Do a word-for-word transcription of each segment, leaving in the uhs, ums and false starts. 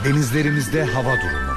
Denizlerimizde hava durumu.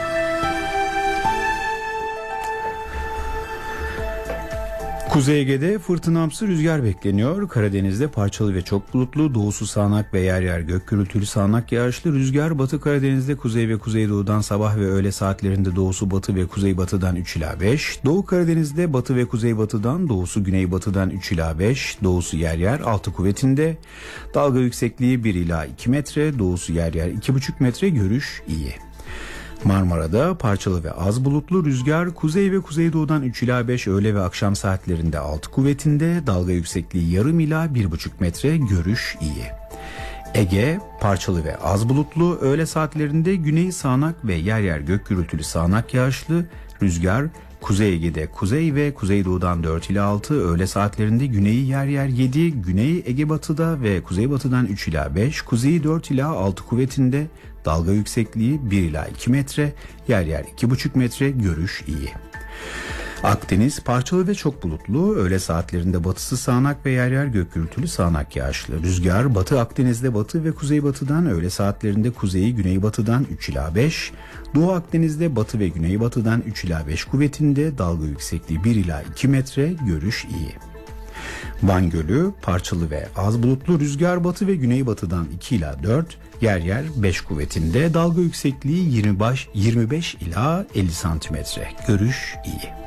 Kuzey Ege'de fırtınamsı rüzgar bekleniyor. Karadeniz'de parçalı ve çok bulutlu, doğusu sağanak ve yer yer gök gürültülü sağanak yağışlı rüzgar. Batı Karadeniz'de kuzey ve kuzeydoğudan sabah ve öğle saatlerinde doğusu batı ve kuzeybatıdan üç ila beş. Doğu Karadeniz'de batı ve kuzeybatıdan, doğusu güneybatıdan üç ila beş. Doğusu yer yer altı kuvvetinde. Dalga yüksekliği bir ila iki metre, doğusu yer yer iki buçuk metre, görüş iyi. Marmara'da parçalı ve az bulutlu rüzgar kuzey ve kuzeydoğudan üç ila beş, öğle ve akşam saatlerinde altı kuvvetinde, dalga yüksekliği yarım ila bir buçuk metre, görüş iyi. Ege parçalı ve az bulutlu, öğle saatlerinde güney sağanak ve yer yer gök gürültülü sağanak yağışlı rüzgar Kuzey Ege'de kuzey ve kuzeydoğudan dört ila altı, öğle saatlerinde güneyi yer yer yedi, güney Ege batıda ve kuzeybatıdan üç ila beş, kuzeyi dört ila altı kuvvetinde, dalga yüksekliği bir ila iki metre, yer yer iki buçuk metre, görüş iyi. Akdeniz parçalı ve çok bulutlu, öğle saatlerinde batısı sağanak ve yer yer gök gürültülü sağanak yağışlı rüzgar Batı Akdeniz'de batı ve kuzeybatıdan, öğle saatlerinde kuzeyi güneybatıdan üç ila beş, Doğu Akdeniz'de batı ve güneybatıdan üç ila beş kuvvetinde, dalga yüksekliği bir ila iki metre, görüş iyi. Van Gölü parçalı ve az bulutlu rüzgar batı ve güneybatıdan iki ila dört, yer yer beş kuvvetinde, dalga yüksekliği yirmi beş ila elli santimetre, görüş iyi.